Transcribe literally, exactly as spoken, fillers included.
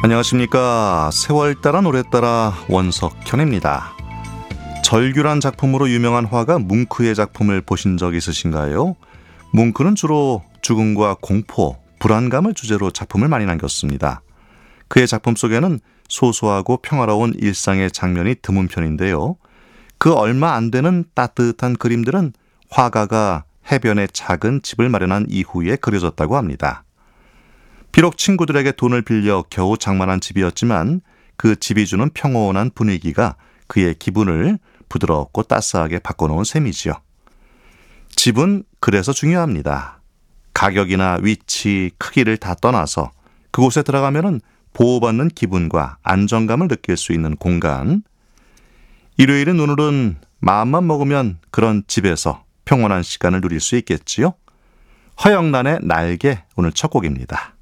안녕하십니까. 세월 따라 노래 따라 원석현입니다. 절규란 작품으로 유명한 화가 뭉크의 작품을 보신 적 있으신가요? 뭉크는 주로 죽음과 공포, 불안감을 주제로 작품을 많이 남겼습니다. 그의 작품 속에는 소소하고 평화로운 일상의 장면이 드문 편인데요. 그 얼마 안 되는 따뜻한 그림들은 화가가 해변에 작은 집을 마련한 이후에 그려졌다고 합니다. 비록 친구들에게 돈을 빌려 겨우 장만한 집이었지만 그 집이 주는 평온한 분위기가 그의 기분을 부드럽고 따스하게 바꿔놓은 셈이지요. 집은 그래서 중요합니다. 가격이나 위치, 크기를 다 떠나서 그곳에 들어가면은 보호받는 기분과 안정감을 느낄 수 있는 공간. 일요일인 오늘은 마음만 먹으면 그런 집에서 평온한 시간을 누릴 수 있겠지요. 허영란의 날개, 오늘 첫 곡입니다.